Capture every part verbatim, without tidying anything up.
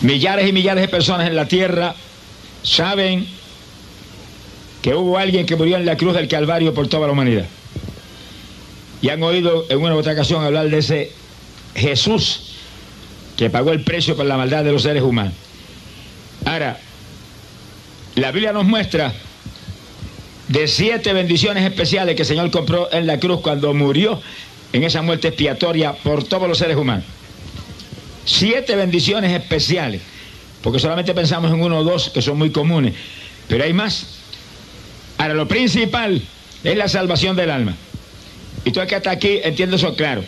Millares y millares de personas en la tierra saben que hubo alguien que murió en la cruz del Calvario por toda la humanidad. Y han oído en una u otra ocasión hablar de ese Jesús que pagó el precio por la maldad de los seres humanos. Ahora, la Biblia nos muestra de siete bendiciones especiales que el Señor compró en la cruz cuando murió en esa muerte expiatoria por todos los seres humanos. Siete bendiciones especiales, porque solamente pensamos en uno o dos que son muy comunes, pero hay más. Ahora, lo principal es la salvación del alma. Y tú que hasta aquí entiendes eso claro.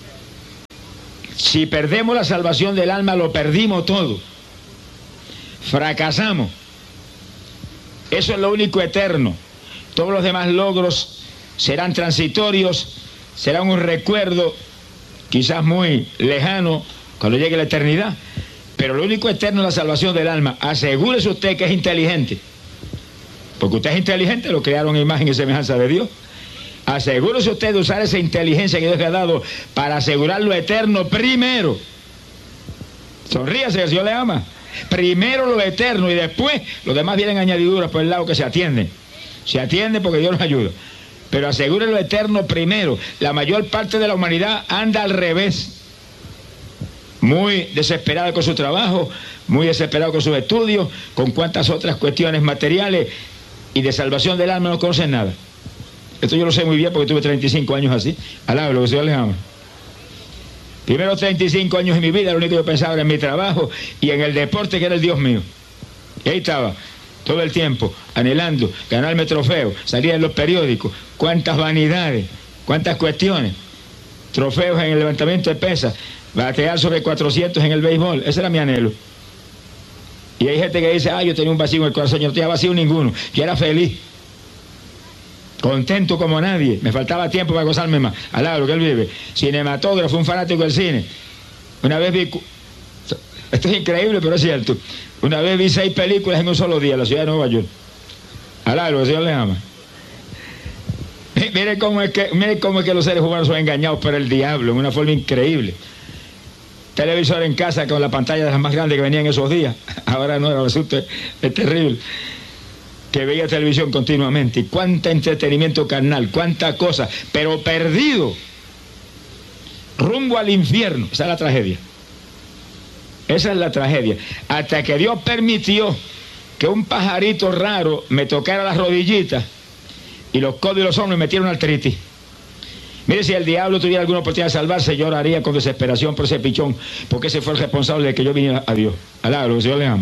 Si perdemos la salvación del alma, lo perdimos todo. Fracasamos. Eso es lo único eterno. Todos los demás logros serán transitorios, serán un recuerdo quizás muy lejano cuando llegue la eternidad. Pero lo único eterno es la salvación del alma. Asegúrese usted que es inteligente. Porque usted es inteligente, lo crearon en imagen y semejanza de Dios. Asegúrese usted de usar esa inteligencia que Dios le ha dado para asegurar lo eterno primero. Sonríase, que Dios le ama. Primero lo eterno y después los demás vienen añadiduras por el lado que se atienden. Se atiende porque Dios nos ayuda. Pero asegure lo eterno primero. La mayor parte de la humanidad anda al revés. Muy desesperada con su trabajo, muy desesperado con sus estudios, con cuantas otras cuestiones materiales y de salvación del alma no conocen nada. Esto yo lo sé muy bien porque tuve treinta y cinco años así. Alaba lo que Dios les ama. Primero treinta y cinco años en mi vida, lo único que yo pensaba era en mi trabajo y en el deporte que era el Dios mío. Y ahí estaba, todo el tiempo, anhelando, ganarme trofeos, salía en los periódicos, cuántas vanidades, cuántas cuestiones, trofeos en el levantamiento de pesas, batear sobre cuatrocientos en el béisbol, ese era mi anhelo. Y hay gente que dice, ah, yo tenía un vacío en el corazón, yo no tenía vacío ninguno, yo era feliz, contento como nadie, me faltaba tiempo para gozarme más. Alaba lo que él vive. Cinematógrafo, un fanático del cine. Una vez vi, esto es increíble pero es cierto, una vez vi seis películas en un solo día en la ciudad de Nueva York. Alaba lo que el Señor les ama. Mire cómo es que, mire cómo es que los seres humanos son engañados por el diablo en una forma increíble. Televisor en casa con la pantalla de las más grandes que venían esos días. Ahora no, resulta es terrible. Que veía televisión continuamente, y cuánto entretenimiento carnal, cuánta cosa, pero perdido, rumbo al infierno. Esa es la tragedia. Esa es la tragedia. Hasta que Dios permitió que un pajarito raro me tocara las rodillitas y los codos y los hombros me metieron artritis. Mire, si el diablo tuviera alguna oportunidad de salvarse, yo oraría con desesperación por ese pichón, porque ese fue el responsable de que yo viniera a Dios. Alá, lo que el Señor le ama.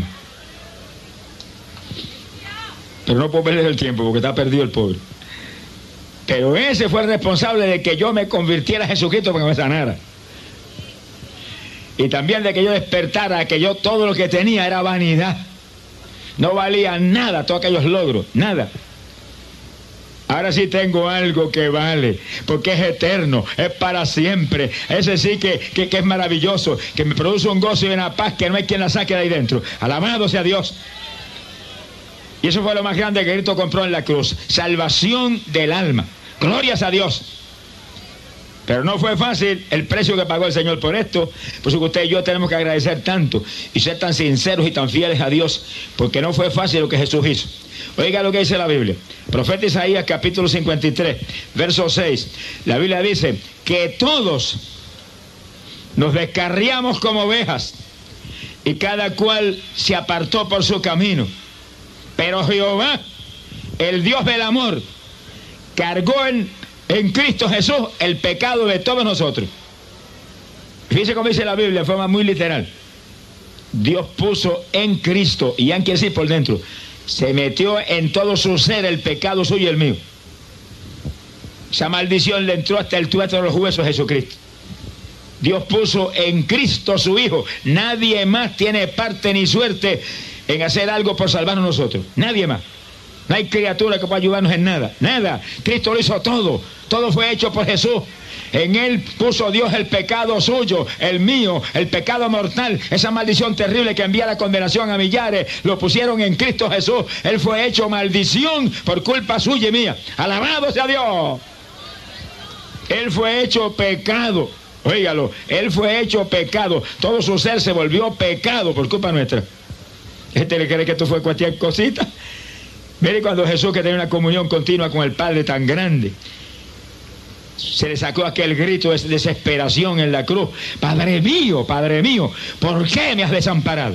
Pero no puedo perder el tiempo porque está perdido el pobre. Pero ese fue el responsable de que yo me convirtiera a Jesucristo para que me sanara. Y también de que yo despertara, que yo todo lo que tenía era vanidad. No valía nada todos aquellos logros, nada. Ahora sí tengo algo que vale, porque es eterno, es para siempre. Ese sí que, que, que es maravilloso, que me produce un gozo y una paz que no hay quien la saque de ahí dentro. Alabado sea Dios. Y eso fue lo más grande que Cristo compró en la cruz. Salvación del alma. Glorias a Dios. Pero no fue fácil el precio que pagó el Señor por esto. Por eso que usted y yo tenemos que agradecer tanto y ser tan sinceros y tan fieles a Dios, porque no fue fácil lo que Jesús hizo. Oiga lo que dice la Biblia. Profeta Isaías capítulo cincuenta y tres, verso seis. La Biblia dice que todos nos descarriamos como ovejas y cada cual se apartó por su camino. Pero Jehová, el Dios del amor, cargó en, en Cristo Jesús el pecado de todos nosotros. Fíjese cómo dice la Biblia de forma muy literal. Dios puso en Cristo, y ya quiere decir por dentro, se metió en todo su ser el pecado suyo y el mío. Esa maldición le entró hasta el tuétano de los huesos a Jesucristo. Dios puso en Cristo su Hijo. Nadie más tiene parte ni suerte en hacer algo por salvarnos nosotros. Nadie más. No hay criatura que pueda ayudarnos en nada. Nada. Cristo lo hizo todo. Todo fue hecho por Jesús. En Él puso Dios el pecado suyo, el mío, el pecado mortal. Esa maldición terrible que envía la condenación a millares, lo pusieron en Cristo Jesús. Él fue hecho maldición por culpa suya y mía. Alabado sea Dios. Él fue hecho pecado. Óigalo, Él fue hecho pecado, todo su ser se volvió pecado por culpa nuestra. ¿Este le cree que esto fue cualquier cosita? Mire cuando Jesús, que tenía una comunión continua con el Padre tan grande, se le sacó aquel grito de desesperación en la cruz: Padre mío, Padre mío, ¿por qué me has desamparado?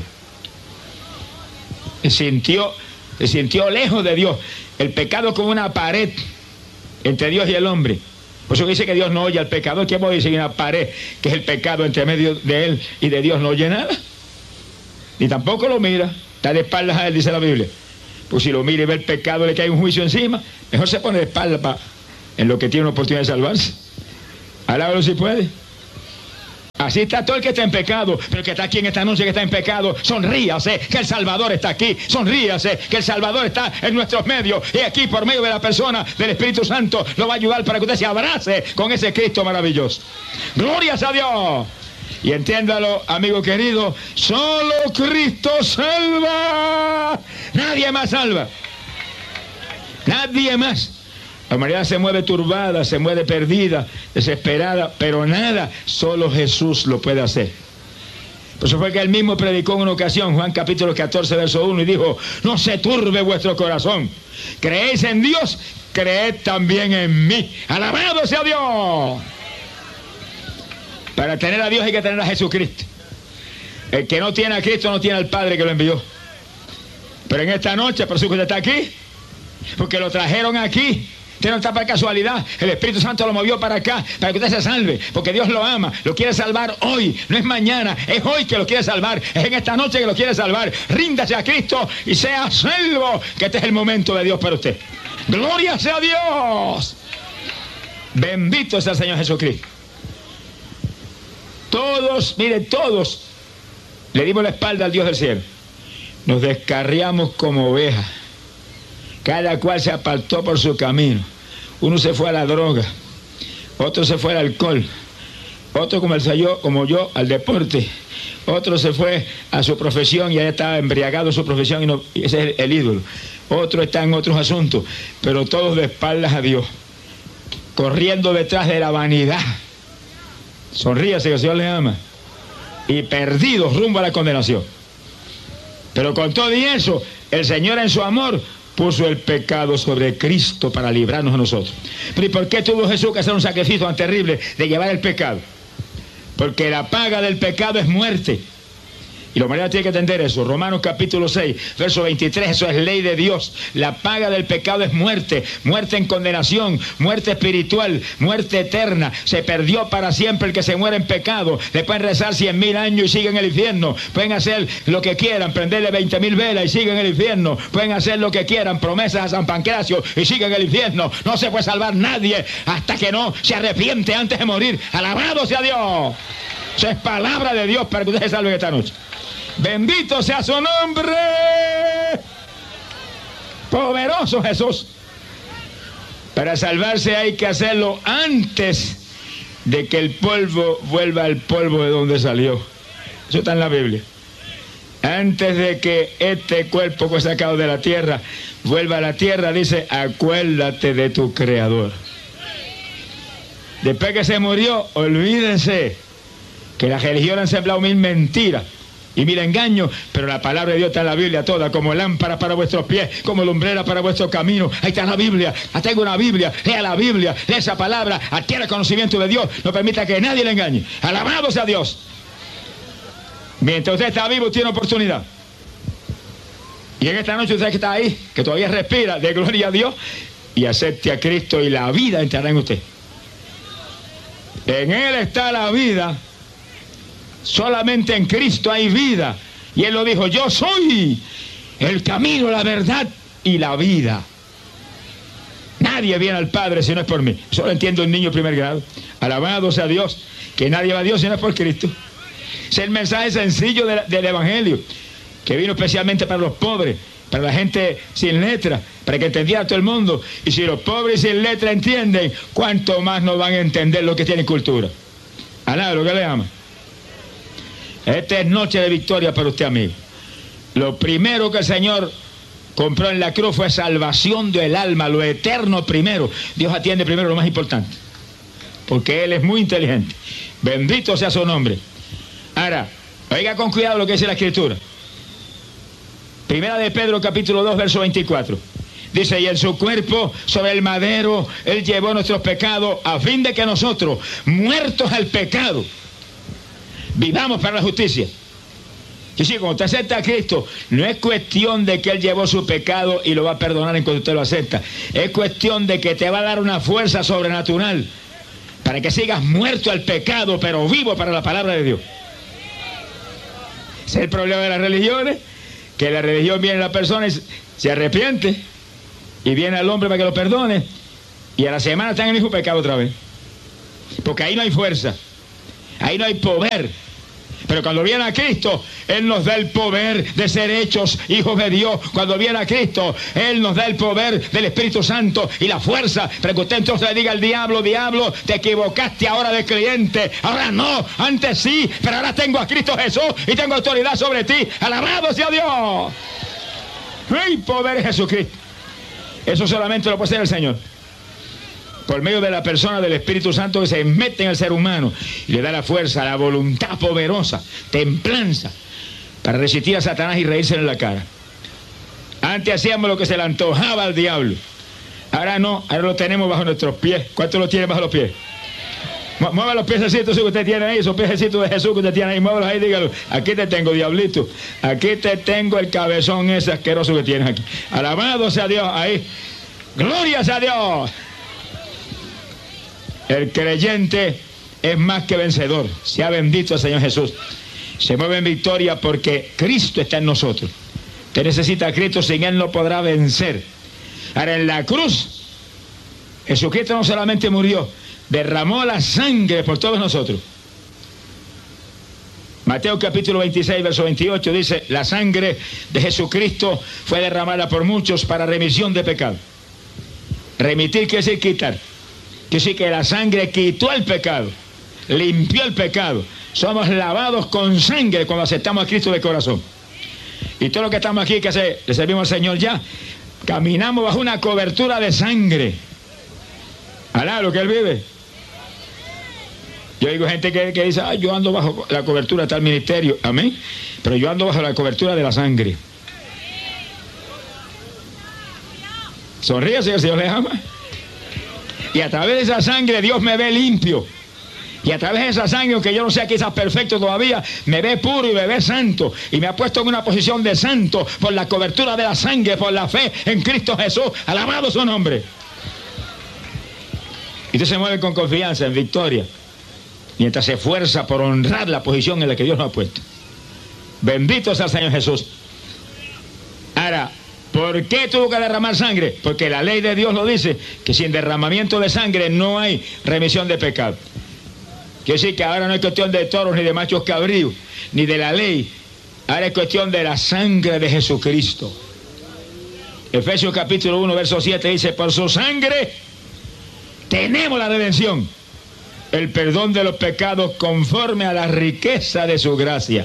Se sintió, se sintió lejos de Dios. El pecado como una pared entre Dios y el hombre. Por eso dice que Dios no oye al pecador. ¿Qué puede decir una pared que es el pecado entre medio de él y de Dios? No oye nada, ni tampoco lo mira, está de espaldas a él, dice la Biblia. Pues si lo mira y ve el pecado, le cae un juicio encima, mejor se pone de espaldas para, en lo que tiene una oportunidad de salvarse. Alábalo si puede. Así está todo el que está en pecado, pero el que está aquí en esta noche que está en pecado, sonríase que el Salvador está aquí, sonríase que el Salvador está en nuestros medios, y aquí por medio de la persona del Espíritu Santo lo va a ayudar para que usted se abrace con ese Cristo maravilloso. Glorias a Dios. Y entiéndalo, amigo querido, solo Cristo salva, nadie más salva, nadie más. La humanidad se mueve turbada, se mueve perdida, desesperada, pero nada, solo Jesús lo puede hacer. Por eso fue que él mismo predicó en una ocasión, Juan capítulo catorce, verso uno, y dijo: no se turbe vuestro corazón, creéis en Dios, creed también en mí. ¡Alabado sea Dios! Para tener a Dios hay que tener a Jesucristo. El que no tiene a Cristo no tiene al Padre que lo envió. Pero en esta noche, por eso que usted está aquí, porque lo trajeron aquí. Usted no está para casualidad. El Espíritu Santo lo movió para acá, para que usted se salve, porque Dios lo ama, lo quiere salvar hoy, no es mañana, es hoy que lo quiere salvar, es en esta noche que lo quiere salvar. Ríndase a Cristo y sea salvo, que este es el momento de Dios para usted. ¡Gloria sea a Dios! Bendito sea el Señor Jesucristo. Todos, mire, todos le dimos la espalda al Dios del cielo. Nos descarriamos como ovejas. Cada cual se apartó por su camino. Uno se fue a la droga, otro se fue al alcohol, otro como, el, yo, como yo al deporte, otro se fue a su profesión y ya estaba embriagado en su profesión y, no, y ese es el, el ídolo. Otro está en otros asuntos, pero todos de espaldas a Dios, corriendo detrás de la vanidad. Sonríase que el Señor le ama. Y perdidos rumbo a la condenación. Pero con todo y eso, el Señor en su amor puso el pecado sobre Cristo para librarnos a nosotros. Pero ¿y por qué tuvo Jesús que hacer un sacrificio tan terrible de llevar el pecado? Porque la paga del pecado es muerte. Y la humanidad tiene que entender eso. Romanos capítulo seis, verso veintitrés, eso es ley de Dios. La paga del pecado es muerte, muerte en condenación, muerte espiritual, muerte eterna. Se perdió para siempre el que se muere en pecado. Le pueden rezar cien mil años y siguen en el infierno. Pueden hacer lo que quieran, prenderle veinte mil velas y siguen en el infierno. Pueden hacer lo que quieran, promesas a San Pancracio y siguen en el infierno. No se puede salvar nadie hasta que no se arrepiente antes de morir. Alabado sea Dios. Eso es palabra de Dios para que ustedes se salven esta noche. Bendito sea su nombre. Poderoso Jesús. Para salvarse hay que hacerlo antes de que el polvo vuelva al polvo de donde salió. Eso está en la Biblia. Antes de que este cuerpo que fue sacado de la tierra vuelva a la tierra, dice: acuérdate de tu Creador. Después que se murió, olvídense que la religión ha sembrado mil mentiras y mil engaños, pero la palabra de Dios está en la Biblia toda, como lámpara para vuestros pies, como lumbrera para vuestro camino. Ahí está la Biblia. Tengo una Biblia, lea la Biblia, lea esa palabra, adquiera conocimiento de Dios, no permita que nadie le engañe. Alabado sea Dios. Mientras usted está vivo, tiene oportunidad. Y en esta noche usted que está ahí, que todavía respira, de gloria a Dios, y acepte a Cristo y la vida entrará en usted. En Él está la vida. Solamente en Cristo hay vida. Y Él lo dijo: yo soy el camino, la verdad y la vida. Nadie viene al Padre si no es por mí. Solo entiendo un niño de primer grado. Alabado sea Dios, que nadie va a Dios si no es por Cristo. Es el mensaje sencillo de la, del Evangelio, que vino especialmente para los pobres, para la gente sin letra, para que entendiera todo el mundo. Y si los pobres sin letra entienden, ¿cuánto más no van a entender los que tienen cultura? Alá, lo que le ama. Esta es noche de victoria para usted, amigo. Lo primero que el Señor compró en la cruz fue salvación del alma, lo eterno primero. Dios atiende primero lo más importante, porque Él es muy inteligente. Bendito sea su nombre. Ahora, oiga con cuidado lo que dice la Escritura. Primera de Pedro, capítulo dos, verso veinticuatro. Dice, y en su cuerpo sobre el madero, Él llevó nuestros pecados, a fin de que nosotros, muertos al pecado, vivamos para la justicia. Y sí, cuando usted acepta a Cristo, no es cuestión de que Él llevó su pecado y lo va a perdonar en cuanto usted lo acepta. Es cuestión de que te va a dar una fuerza sobrenatural para que sigas muerto al pecado, pero vivo para la palabra de Dios. Ese es el problema de las religiones, que la religión viene a la persona y se arrepiente, y viene al hombre para que lo perdone, y a la semana está en el mismo pecado otra vez. Porque ahí no hay fuerza, ahí no hay poder. Pero cuando viene a Cristo, Él nos da el poder de ser hechos hijos de Dios. Cuando viene a Cristo, Él nos da el poder del Espíritu Santo y la fuerza para que usted entonces le diga al diablo, diablo, te equivocaste ahora de creyente. Ahora no, antes sí, pero ahora tengo a Cristo Jesús y tengo autoridad sobre ti. Alabado sea Dios. ¡Ay, poder de Jesucristo! Eso solamente lo puede hacer el Señor, por medio de la persona del Espíritu Santo que se mete en el ser humano y le da la fuerza, la voluntad poderosa, templanza, para resistir a Satanás y reírse en la cara. Antes hacíamos lo que se le antojaba al diablo. Ahora no, ahora lo tenemos bajo nuestros pies. ¿Cuántos lo tienen bajo los pies? Mueva los piececitos que usted tiene ahí, esos piececitos de Jesús que usted tiene ahí, muévalos ahí, dígalo. Aquí te tengo, diablito. Aquí te tengo el cabezón ese asqueroso que tienes aquí. Alabado sea Dios, ahí. Gloria sea Dios. El creyente es más que vencedor. Sea bendito el Señor Jesús. Se mueve en victoria porque Cristo está en nosotros. Usted necesita a Cristo, sin Él no podrá vencer. Ahora, en la cruz, Jesucristo no solamente murió, derramó la sangre por todos nosotros. Mateo capítulo veintiséis, verso veintiocho dice, la sangre de Jesucristo fue derramada por muchos para remisión de pecado. Remitir quiere decir quitar. Quiere decir que la sangre quitó el pecado, limpió el pecado. Somos lavados con sangre cuando aceptamos a Cristo de corazón. Y todo lo que estamos aquí, que hace, le servimos al Señor ya, caminamos bajo una cobertura de sangre. Alá, lo que Él vive. Yo digo gente que, que dice, ah, yo ando bajo la cobertura de tal ministerio. Amén. Pero yo ando bajo la cobertura de la sangre. Sonríe, Señor, Señor le ama. Y a través de esa sangre Dios me ve limpio. Y a través de esa sangre, aunque yo no sea quizás perfecto todavía, me ve puro y me ve santo. Y me ha puesto en una posición de santo por la cobertura de la sangre, por la fe en Cristo Jesús. Alabado su nombre. Y usted se mueve con confianza, en victoria, mientras se esfuerza por honrar la posición en la que Dios nos ha puesto. Bendito sea el Señor Jesús. Ahora, ¿por qué tuvo que derramar sangre? Porque la ley de Dios lo dice, que sin derramamiento de sangre no hay remisión de pecado. Quiere decir que ahora no es cuestión de toros ni de machos cabríos, ni de la ley. Ahora es cuestión de la sangre de Jesucristo. Efesios capítulo uno, verso siete dice, por su sangre tenemos la redención, el perdón de los pecados conforme a la riqueza de su gracia.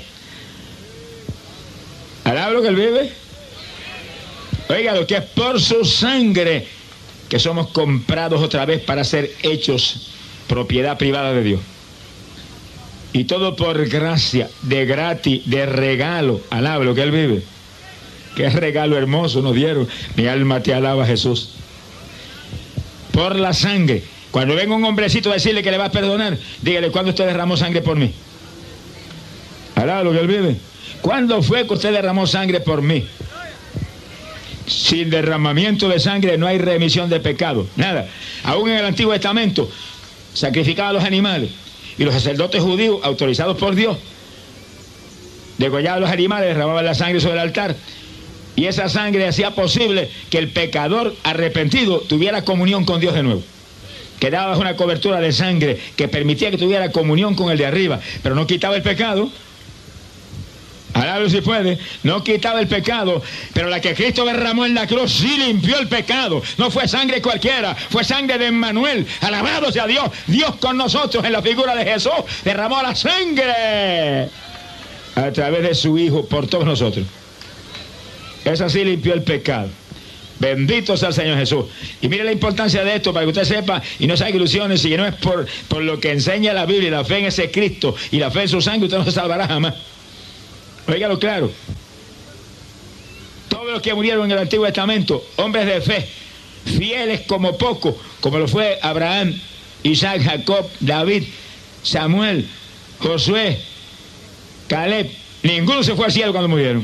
¿Alaba lo que Él vive? Oiga, lo que es por su sangre que somos comprados otra vez para ser hechos propiedad privada de Dios. Y todo por gracia, de gratis, de regalo. Alaba lo que Él vive. Qué regalo hermoso nos dieron. Mi alma te alaba, Jesús. Por la sangre. Cuando venga un hombrecito a decirle que le va a perdonar, dígale, ¿cuándo usted derramó sangre por mí? Alaba lo que Él vive. ¿Cuándo fue que usted derramó sangre por mí? Sin derramamiento de sangre no hay remisión de pecado, nada. Aún en el Antiguo Testamento sacrificaban los animales y los sacerdotes judíos, autorizados por Dios, degollaban los animales, derramaban la sangre sobre el altar, y esa sangre hacía posible que el pecador arrepentido tuviera comunión con Dios de nuevo. Quedaba bajo una cobertura de sangre que permitía que tuviera comunión con el de arriba, pero no quitaba el pecado. Alablo si puede, no quitaba el pecado, pero la que Cristo derramó en la cruz sí limpió el pecado. No fue sangre cualquiera, fue sangre de Emmanuel. Alabado sea Dios, Dios con nosotros en la figura de Jesús derramó la sangre a través de su Hijo por todos nosotros. Esa sí limpió el pecado. Bendito sea el Señor Jesús. Y mire la importancia de esto para que usted sepa y no se haga ilusiones, si no es por, por lo que enseña la Biblia y la fe en ese Cristo y la fe en su sangre, usted no se salvará jamás. Óigalo claro. Todos los que murieron en el Antiguo Testamento, hombres de fe, fieles como poco, como lo fue Abraham, Isaac, Jacob, David, Samuel, Josué, Caleb, ninguno se fue al cielo cuando murieron.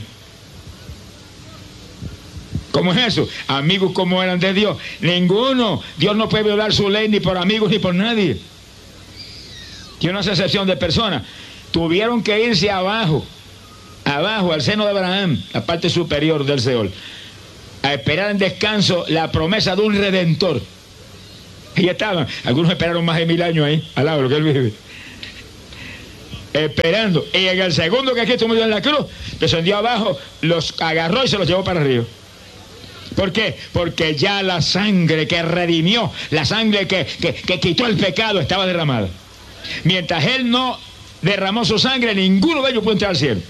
¿Cómo es eso? Amigos como eran de Dios. Ninguno. Dios no puede violar su ley ni por amigos ni por nadie. Tiene una excepción de personas. Tuvieron que irse abajo, abajo, al seno de Abraham, la parte superior del Seol, a esperar en descanso la promesa de un redentor. Y estaban. Algunos esperaron más de mil años ahí, al lado de lo que él vive. Esperando. Y en el segundo que Cristo murió en la cruz, descendió abajo, los agarró y se los llevó para arriba. ¿Por qué? Porque ya la sangre que redimió, la sangre que, que, que quitó el pecado estaba derramada. Mientras Él no derramó su sangre, ninguno de ellos puede entrar al cielo.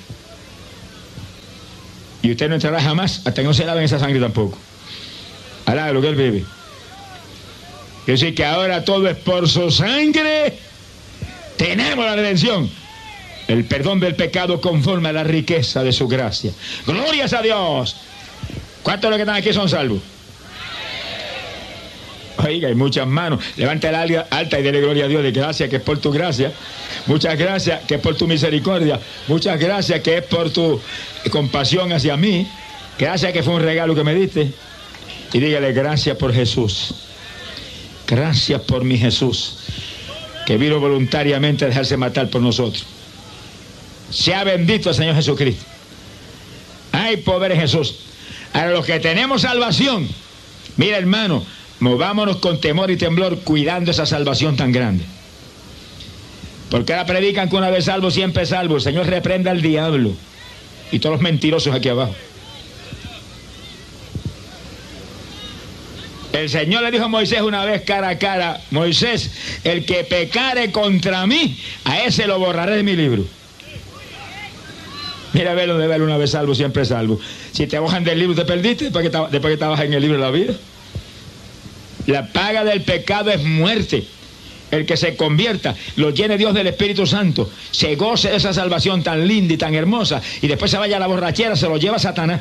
Y usted no entrará jamás hasta que no se laven esa sangre tampoco. Alá lo que Él vive. Quiere decir que ahora todo es por su sangre. Tenemos la redención. El perdón del pecado conforme a la riqueza de su gracia. Glorias a Dios. ¿Cuántos de los que están aquí son salvos? Oiga, hay muchas manos. Levanta la alta y dele gloria a Dios. De gracias que es por tu gracia. Muchas gracias que es por tu misericordia. Muchas gracias que es por tu compasión hacia mí. Gracias que fue un regalo que me diste. Y dígale gracias por Jesús. Gracias por mi Jesús, que vino voluntariamente a dejarse matar por nosotros. Sea bendito el Señor Jesucristo. Hay poder en Jesús. A los que tenemos salvación, mira hermano, movámonos con temor y temblor cuidando esa salvación tan grande. Porque ahora predican que una vez salvo, siempre salvo. El Señor reprenda al diablo y todos los mentirosos aquí abajo. El Señor le dijo a Moisés una vez cara a cara: Moisés, el que pecare contra mí, a ese lo borraré de mi libro. Mira, velo de ver una vez salvo, siempre salvo. Si te bajan del libro, te perdiste después que, después que estabas en el libro de la vida. La paga del pecado es muerte. El que se convierta, lo llene Dios del Espíritu Santo, se goce de esa salvación tan linda y tan hermosa, y después se vaya a la borrachera, se lo lleva Satanás.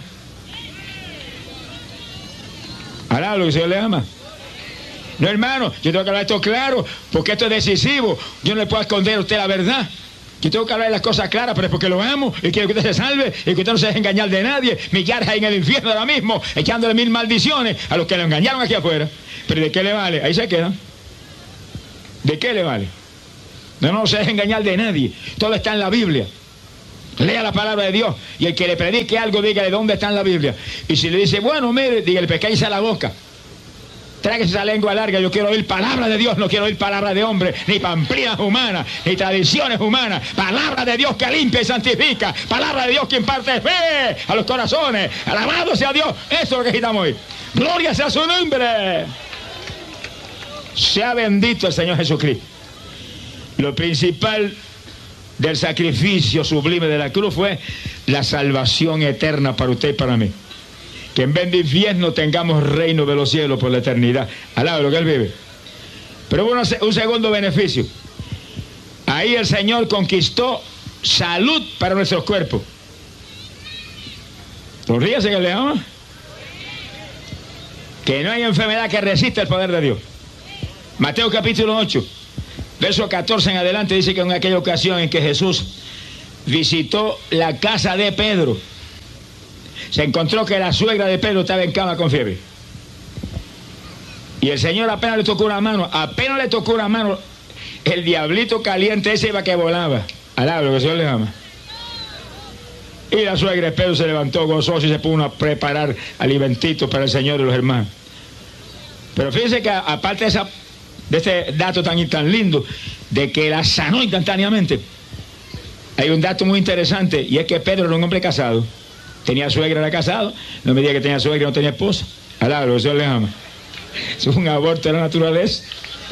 Ahora lo que el Señor le ama. No, hermano, yo tengo que hablar esto claro, porque esto es decisivo. Yo no le puedo esconder a usted la verdad. Yo tengo que hablar de las cosas claras, pero es porque lo amo y quiero que usted se salve y que usted no se deje engañar de nadie. Millares ahí en el infierno ahora mismo, echándole mil maldiciones a los que lo engañaron aquí afuera. Pero ¿de qué le vale? Ahí se quedan. ¿De qué le vale? No, no se deje engañar de nadie. Todo está en la Biblia. Lea la palabra de Dios y el que le predique algo, dígale dónde está en la Biblia. Y si le dice, bueno, mire, dígale, pues cállese la boca. Tráguese esa lengua larga. Yo quiero oír palabra de Dios, no quiero oír palabra de hombre, ni pamplinas humanas, ni tradiciones humanas. Palabra de Dios que limpia y santifica. Palabra de Dios que imparte fe a los corazones. Alabado sea Dios. Eso es lo que necesitamos hoy. Gloria sea su nombre. Sea bendito el Señor Jesucristo. Lo principal del sacrificio sublime de la cruz fue la salvación eterna para usted y para mí. Que en vez de infierno tengamos reino de los cielos por la eternidad. Al lado de lo que Él vive. Pero hubo un segundo beneficio. Ahí el Señor conquistó salud para nuestros cuerpos. Sonríase que le ama. Que no hay enfermedad que resista el poder de Dios. Mateo capítulo ocho, verso catorce en adelante, dice que en aquella ocasión en que Jesús visitó la casa de Pedro, se encontró que la suegra de Pedro estaba en cama con fiebre. Y el Señor apenas le tocó una mano, apenas le tocó una mano, el diablito caliente ese iba que volaba. Alaba lo que el Señor le ama. Y la suegra de Pedro se levantó gozoso y se puso a preparar alimentitos para el Señor y los hermanos. Pero fíjense que aparte de, esa, de este dato tan, tan lindo, de que la sanó instantáneamente, hay un dato muy interesante, y es que Pedro era un hombre casado. Tenía suegra, era casado. No me diga que tenía suegra y no tenía esposa. Alaba, lo que el Señor le ama. Es un aborto de la naturaleza.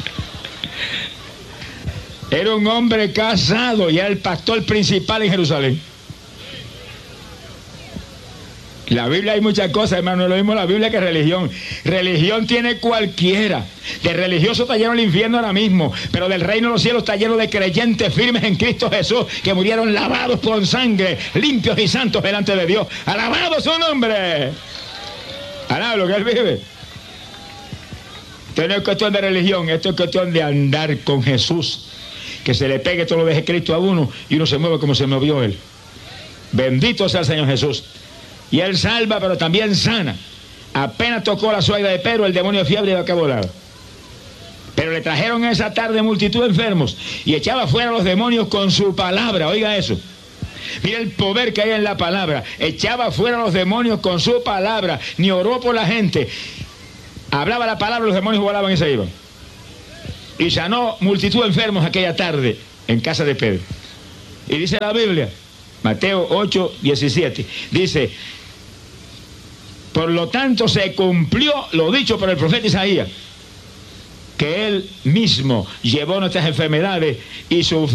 Era un hombre casado y era el pastor principal en Jerusalén. La Biblia hay muchas cosas, hermano, lo mismo la Biblia que religión. Religión tiene cualquiera. De religioso está lleno el infierno ahora mismo, pero del reino de los cielos está lleno de creyentes firmes en Cristo Jesús, que murieron lavados con sangre, limpios y santos delante de Dios. ¡Alabado su nombre! Alaba lo que Él vive. Esto no es cuestión de religión, esto es cuestión de andar con Jesús. Que se le pegue todo lo de Cristo a uno y uno se mueve como se movió Él. Bendito sea el Señor Jesús. Y Él salva, pero también sana. Apenas tocó la suegra de Pedro, el demonio de fiebre iba a volado. Pero le trajeron esa tarde multitud de enfermos y echaba fuera a los demonios con su palabra. Oiga eso. Mira el poder que hay en la palabra. Echaba fuera a los demonios con su palabra. Ni oró por la gente. Hablaba la palabra, los demonios volaban y se iban. Y sanó multitud de enfermos aquella tarde en casa de Pedro. Y dice la Biblia, Mateo ocho, diecisiete, dice: por lo tanto se cumplió lo dicho por el profeta Isaías, que Él mismo llevó nuestras enfermedades y sufrió